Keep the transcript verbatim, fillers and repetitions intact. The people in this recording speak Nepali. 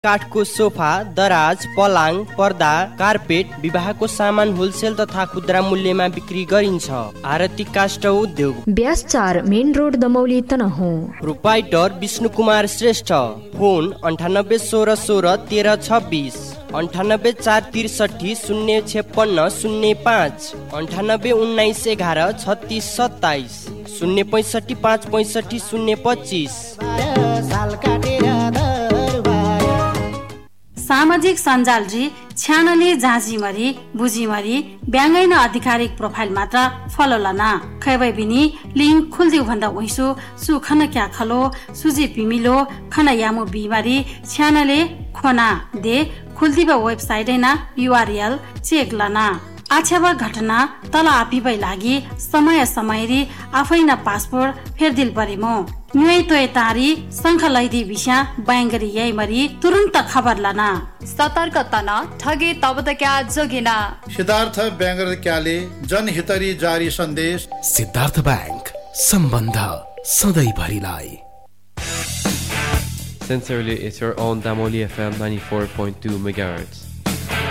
काठको सोफा, दराज, पलाङ, पर्दा, कार्पेट, विवाहको सामान होलसेल तथा खुद्रा मूल्यमा बिक्री गरिन्छ। आरती काष्ठ उद्योग, ब्यास चार main road Damauli Tanahun. Proprietor Vishnu Kumar Shrestha. Phone अन्ठानब्बे सोह्र सोह्र तेह्र छब्बिस, अन्ठानब्बे चार त्रिसठी शून्य छप्पन्न शून्य पाँच, अन्ठानब्बे उन्नाइस एघार छत्तिस सत्ताइस, शून्य पैँसठी पाँच पैँसठी शून्य पच्चिस। सामाजिक सञ्जाल री छ्यानली जाँचीमरी बुझीमरी ब्याङ्गैन आधिकारिक प्रोफाइल मात्र फलो लना खैबै बिनी लिङ्क खुल्दिउ भन्दा उइसु सु खन क्या खलो सुजी पिमिलो खन यामु बिमारी छ्यानले खोना दे खुल्दिबा वेबसाइट हैना युआरएल चेक लना। आछ्यावा घटना तल आपिबै लागि समय समयरी आफै न पासपोर्ट फेरदिल परिमो न्युई तोय तारी संख लैदी विषा बैंगरी यही मरी तुरंत खबर लना। सतर्क तना ठगे तब त क्या जोगिना। सिद्धार्थ बैंगर क्याले जनहितरी जारी सन्देश। सिद्धार्थ बैंक सम्बन्ध सधैँ भरिलाई। Sincerely, it's your own Damoli F M ninety-four point two megahertz.